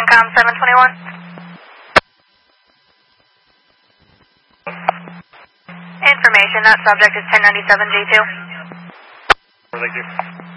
Com 721. Information, that subject is 1097 G2. Thank you.